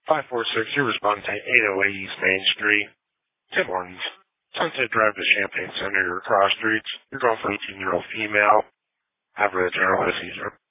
546, you're responding to 808 East Main Street. Tim Hortons. Sunset Drive to Champaign Center, your cross streets. You're going for 18-year-old female. Have a general seizure.